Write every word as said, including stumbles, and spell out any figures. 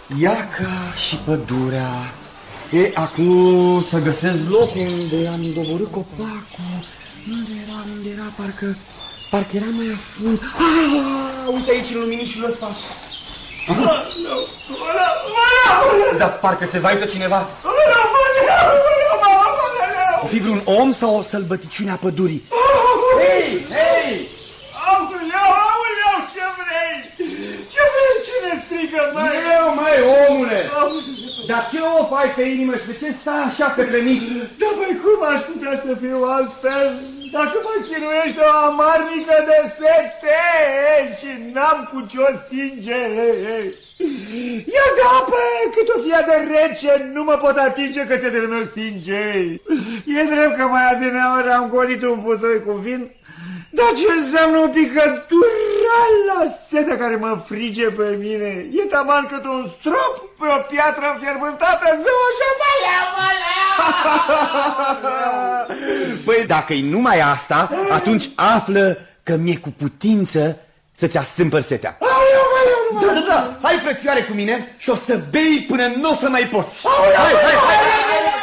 Iaca și pădurea. E, acum să găsesc locul unde am doborât copacul. Unde era, unde era, parcă, parcă era mai afund. Ah, uite aici în luminișul ăsta. Dar parcă se vaită cineva. O fi vreun om sau o sălbăticiune a pădurii? Hei, hei! Aoleu, aoleu, ce vrei? Ce vrei? Cine strigă, măi? Eu, măi, omule! Dar ce o fai pe inimă și de ce stai așa către mic? Da, băi, cum aș putea să fiu altfel dacă mă chinuiește o amarnică de sete și n-am cu ce-o stinge? Ia de apă, cât o fie de rece, nu mă pot atinge că setele meu stinge. E drept că mai adineaori am golit un putoi cu vin, dar ce înseamnă o picătură la setea care mă frige pe mine? E taman cât un strop pe o piatră înfierbântată, zău așa, valea, valea! Băi, dacă-i numai asta, atunci află că mi-e cu putință să-ți astâmpăr setea. Da, da, da, hai frățioare cu mine și o să bei până nu o să mai poți. Hai, hai, hai!